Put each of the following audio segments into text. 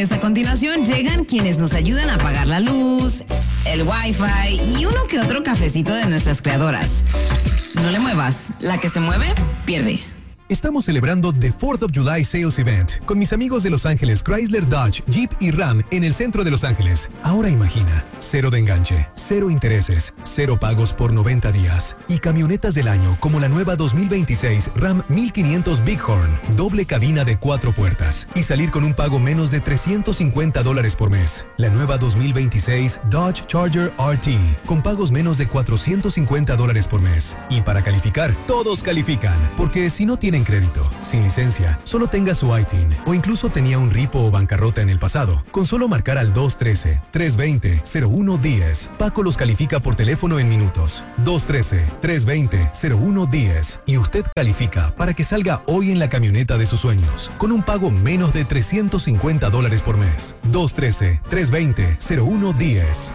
lunes. A continuación llegan quienes nos ayudan a apagar la luz, el wifi y uno que otro cafecito de nuestras creadoras. No le muevas, la que se mueve, pierde. Estamos celebrando The 4th of July Sales Event con mis amigos de Los Ángeles Chrysler, Dodge, Jeep y Ram en el centro de Los Ángeles. Ahora imagina, 0 de enganche, 0 intereses, 0 pagos por 90 días y camionetas del año como la nueva 2026 Ram 1500 Bighorn, doble cabina de 4 puertas y salir con un pago menos de $350 por mes. La nueva 2026 Dodge Charger RT con pagos menos de $450 por mes. Y para calificar, todos califican, porque si no tienen crédito, sin licencia, solo tenga su ITIN o incluso tenía un ripo o bancarrota en el pasado, con solo marcar al 213-320-0110, Paco los califica por teléfono en minutos. 213-320-0110 y usted califica para que salga hoy en la camioneta de sus sueños, con un pago menos de $350 por mes. 213-320-0110,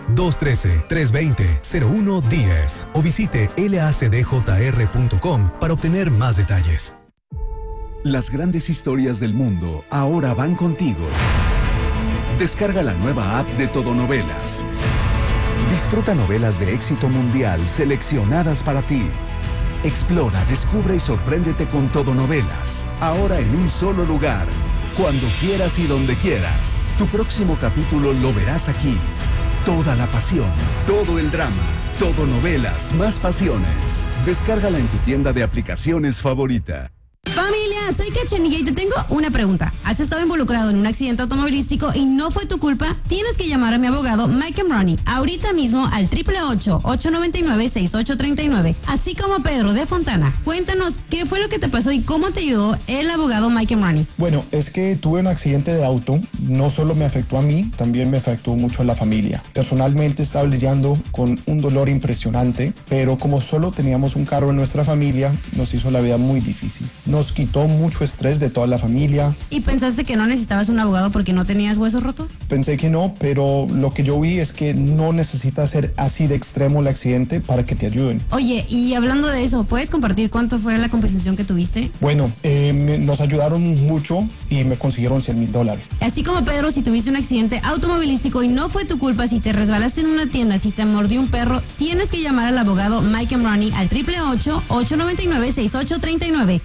213-320-0110 o visite lacdjr.com para obtener más detalles. Las grandes historias del mundo ahora van contigo. Descarga la nueva app de Todonovelas. Disfruta novelas de éxito mundial seleccionadas para ti. Explora, descubre y sorpréndete con Todonovelas. Ahora en un solo lugar. Cuando quieras y donde quieras. Tu próximo capítulo lo verás aquí. Toda la pasión, todo el drama. Todonovelas, más pasiones. Descárgala en tu tienda de aplicaciones favorita. Familia, soy Cachanilla y te tengo una pregunta. ¿Has estado involucrado en un accidente automovilístico y no fue tu culpa? Tienes que llamar a mi abogado Mike Ronnie ahorita mismo al 888-899-6839, así como a Pedro de Fontana. Cuéntanos qué fue lo que te pasó y cómo te ayudó el abogado Mike Ronnie. Bueno, es que tuve un accidente de auto. No solo me afectó a mí, también me afectó mucho a la familia. Personalmente estaba lidiando con un dolor impresionante, pero como solo teníamos un carro en nuestra familia, nos hizo la vida muy difícil. Nos quitó mucho estrés de toda la familia. ¿Y pensaste que no necesitabas un abogado porque no tenías huesos rotos? Pensé que no, pero lo que yo vi es que no necesita ser así de extremo el accidente para que te ayuden. Oye, y hablando de eso, ¿puedes compartir cuánto fue la compensación que tuviste? Bueno, nos ayudaron mucho y me consiguieron $100,000. Así como Pedro, si tuviste un accidente automovilístico y no fue tu culpa, si te resbalaste en una tienda, si te mordió un perro, tienes que llamar al abogado Mike Ronnie al 888-899-6839.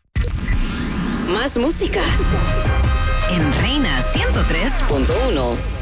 Más música en Reina 103.1.